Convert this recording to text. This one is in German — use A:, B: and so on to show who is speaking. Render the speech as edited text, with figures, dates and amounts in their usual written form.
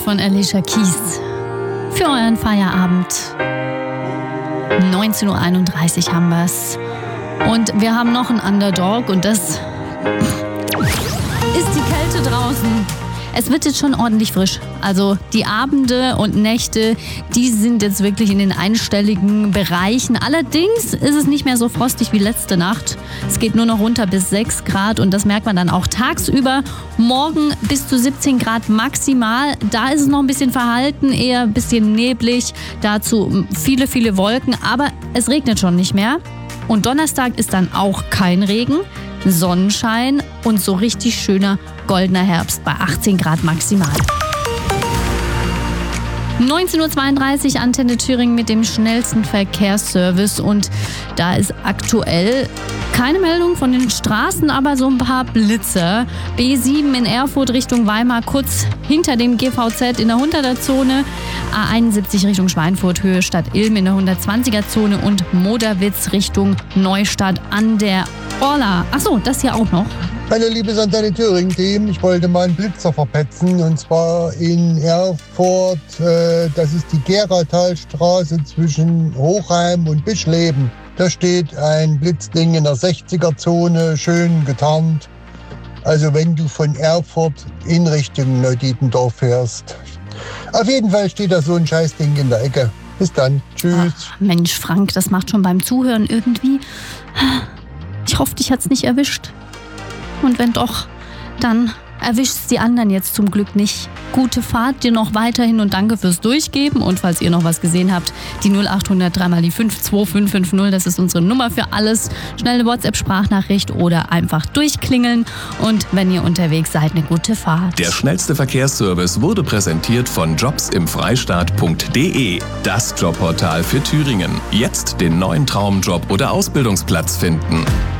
A: von Alicia Keys für euren Feierabend. 19.31 Uhr haben wir's. Und wir haben noch einen Underdog und das ist die Kälte draußen. Es wird jetzt schon ordentlich frisch. Also die Abende und Nächte, die sind jetzt wirklich in den einstelligen Bereichen. Allerdings ist es nicht mehr so frostig wie letzte Nacht. Es geht nur noch runter bis 6 Grad und das merkt man dann auch tagsüber. Morgen bis zu 17 Grad maximal. Da ist es noch ein bisschen verhalten, eher ein bisschen neblig. Dazu viele, viele Wolken, aber es regnet schon nicht mehr. Und Donnerstag ist dann auch kein Regen, Sonnenschein und so richtig schöner goldener Herbst bei 18 Grad maximal. 19.32 Uhr Antenne Thüringen mit dem schnellsten Verkehrsservice und da ist aktuell keine Meldung von den Straßen, aber so ein paar Blitzer. B7 in Erfurt Richtung Weimar, kurz hinter dem GVZ in der 100er Zone. A71 Richtung Schweinfurt, Höhe Stadt Ilm in der 120er Zone und Moderwitz Richtung Neustadt an der Orla. Achso, das hier auch noch.
B: Hallo liebes Antenne Thüringen-Team, ich wollte mal einen Blitzer verpetzen und zwar in Erfurt, das ist die Geratalstraße zwischen Hochheim und Bischleben. Da steht ein Blitzding in der 60er-Zone, schön getarnt. Also wenn du von Erfurt in Richtung Neuditendorf fährst. Auf jeden Fall steht da so ein Scheißding in der Ecke. Bis dann, tschüss.
A: Ach, Mensch Frank, das macht schon beim Zuhören irgendwie. Ich hoffe, dich hat's nicht erwischt. Und wenn doch, dann erwischt's die anderen jetzt zum Glück nicht. Gute Fahrt dir noch weiterhin und danke fürs Durchgeben. Und falls ihr noch was gesehen habt, die 0800 3 mal die 52550, das ist unsere Nummer für alles. Schnell eine WhatsApp-Sprachnachricht oder einfach durchklingeln. Und wenn ihr unterwegs seid, eine gute Fahrt.
C: Der schnellste Verkehrsservice wurde präsentiert von jobsimfreistaat.de. Das Jobportal für Thüringen. Jetzt den neuen Traumjob oder Ausbildungsplatz finden.